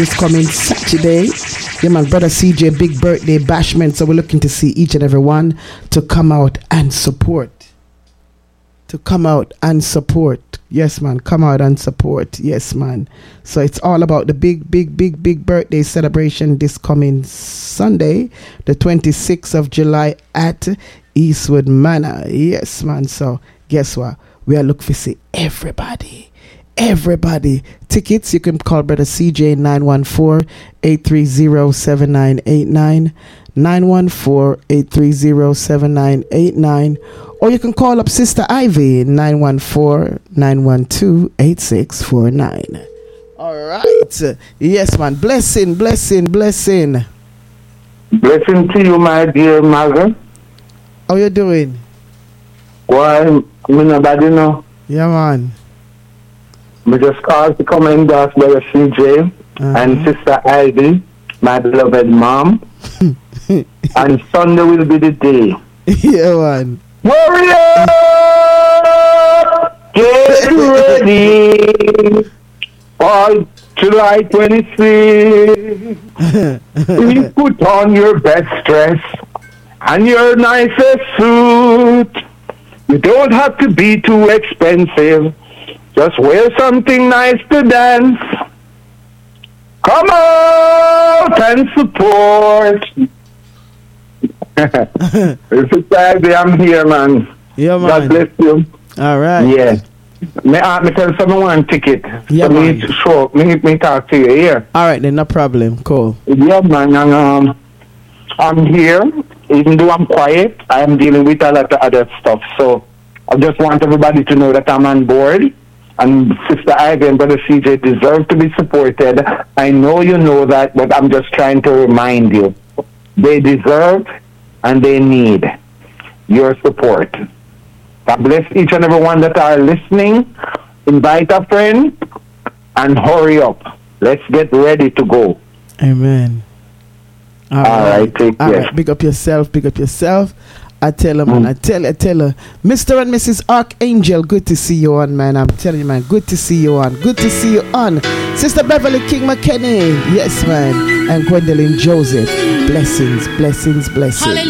This coming Saturday. Yeah, man, brother CJ, big birthday bashment. So we're looking to see each and every one to come out and support. Yes, man, come out and support. Yes, man. So it's all about the big birthday celebration this coming Sunday, the 26th of July at Eastwood Manor. Yes, man. So guess what? We are looking to see everybody. Tickets, you can call brother CJ 914-830-7989, 914-830-7989, or you can call up Sister Ivy 914-912-8649. All right. Yes, man. Blessing. Blessing to you, my dear mother. How you doing? Why, me nobody know. Yeah, man. We just called to come and endorse brother CJ and Sister Ivy, my beloved mom. And Sunday will be the day. Yeah, man. Warrior, get ready for July 26th. You put on your best dress and your nicest suit. You don't have to be too expensive. Just wear something nice to dance. Come out and support. It's a Friday, I'm here, man. Yeah, man. God bless you. All right. Yeah. Me tell someone one ticket. Yeah, so man. Me talk to you here. All right, then, no problem. Cool. Yeah, man. And, I'm here. Even though I'm quiet, I'm dealing with a lot of other stuff. So I just want everybody to know that I'm on board. And Sister Ivy and Brother CJ deserve to be supported. I know you know that, but I'm just trying to remind you. They deserve and they need your support. God bless each and every one that are listening. Invite a friend and hurry up. Let's get ready to go. Amen. All right. Take care. All right. Big up yourself. I tell her, man. I tell her. Mr. and Mrs. Archangel, good to see you on, man. I'm telling you, man. Good to see you on. Sister Beverly King McKinney. Yes, man. And Gwendolyn Joseph. Blessings.